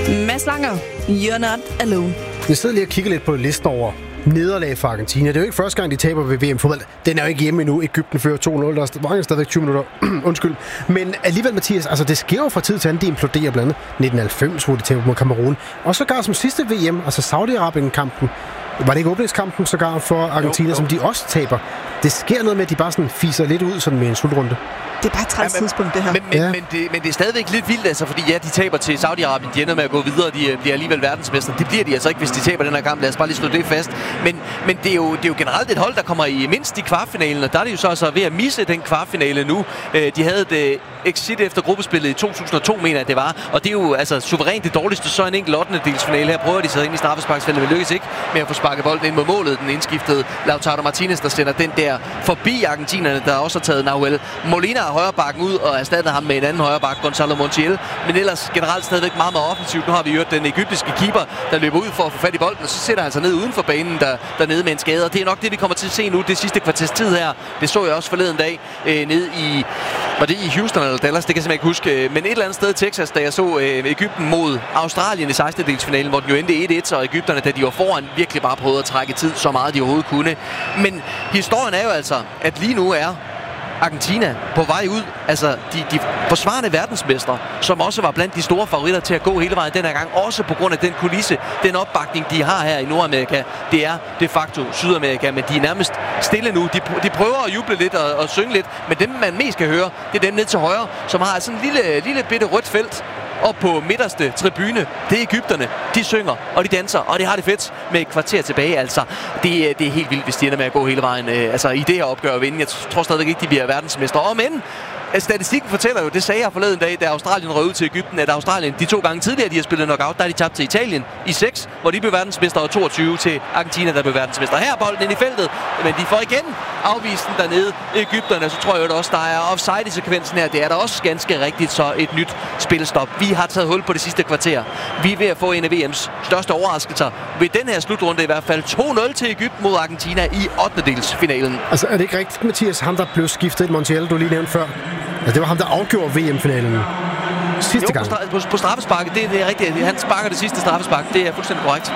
Mads Langer, you're not alone. Jeg sidder lige og kigger lidt på listen over nederlag for Argentina. Det er jo ikke første gang, de taber ved VM-fodbold. Den er jo ikke hjemme endnu. Egypten fører 2-0. Der mangler stadigvæk 20 minutter. Undskyld. Men alligevel, Mathias, altså det sker jo fra tid til anden. De imploderer blandt andet 1990, hvor de taber mod Cameroon. Og sågar som sidste VM, altså Saudi-Arabien-kampen, var det ikke åbningskampen sågar for Argentina, jo. Som de også taber. Det sker noget med, at de bare sådan fiser lidt ud sådan med en slutrunde. Det er bare et træls tidspunkt, det her. Men det er stadigvæk lidt vildt, altså, fordi ja, de taber til Saudi-Arabien, de ender med at gå videre, de bliver alligevel verdensmestre. Det bliver de altså ikke, hvis de taber den her kamp. Lad os bare lige slå det fast. Men det er jo generelt et hold, der kommer i mindst i kvartfinalen, og der er det jo så altså ved at misse den kvartfinale nu. De havde et exit efter gruppespillet i 2002, mener jeg, det var. Og det er jo altså suverænt det dårligste, så en enkelt 8. Her prøver de sig ind i straffesparksfeltet, men lykkes ikke med at få sparket bolden ind mod målet. Den indskiftede Lautaro Martinez, der sender den der forbi argentinerne, der også har taget Nahuel Molina af højrebakken ud og erstattet ham med en anden højreback, Gonzalo Montiel. Men ellers generelt stadigvæk meget offensivt. Nu har vi hørt den egyptiske keeper, der løber ud for at få fat i bolden, og så sætter han sig ned uden for banen dernede med en skade. Og det er nok det, vi kommer til at se nu det sidste kvarters tid her. Det så jeg også forleden dag ned i... Var det i Houston eller Dallas? Det kan jeg simpelthen ikke huske. Men et eller andet sted i Texas, da jeg så Egypten mod Australien i 16-delsfinalen, hvor den jo endte 1-1, og Egypterne, da de var foran, virkelig bare prøvede at trække tid så meget, de overhovedet kunne. Men historien er jo altså, at lige nu er Argentina på vej ud. Altså, de forsvarende verdensmestre, som også var blandt de store favoritter til at gå hele vejen den her gang, også på grund af den kulisse, den opbakning, de har her i Nordamerika. Det er de facto Sydamerika, men de er nærmest stille nu. De prøver at juble lidt og synge lidt, men dem, man mest kan høre, det er dem ned til højre, som har sådan en lille bitte rødt felt. Og på midterste tribune, det er Egypterne. De synger, og de danser, og det har det fedt med et kvarter tilbage. Altså, det er helt vildt, hvis de ender med at gå hele vejen. Altså, i det her opgør at vinde. Jeg tror stadigvæk ikke, de bliver verdensmestre. Og men statistikken fortæller jo, det sagde jeg forleden dag, da Australien røg ud til Egypten, at Australien de 2 gange tidligere, de har spillet knockout, der er de tabt til Italien i 6, hvor de blev verdensmestre, og 22 til Argentina, der blev verdensmestre. Her er bolden ind i feltet, men de får igen afvist den dernede. Egypterne, så tror jeg også, der er offside i sekvensen her. Det er der også ganske rigtigt, så et nyt spilstop. Vi har taget hul på det sidste kvarter. Vi er ved at få en af VM's største overraskelser. Ved den her slutrunde i hvert fald 2-0 til Egypten mod Argentina i 8-delsfinalen. Altså, er det ikke rigtigt, Mathias, ham der blev skiftet, Montiel, du lige nævnte før? Ja, det var ham, der afgjorde VM-finalen sidste gang. På straffesparket, det er rigtigt. Han sparker det sidste straffespark. Det er fuldstændig korrekt.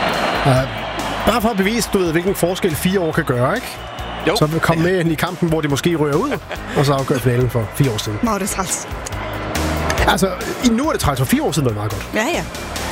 Bare for at bevise, du ved, hvilken forskel 4 år kan gøre, ikke? Jo. Så vi komme med ind i kampen, hvor de måske rører ud, og så afgør finalen for 4 år siden. Nå, det er træls. Altså, nu er det træls, for 4 år siden var det meget godt. Ja.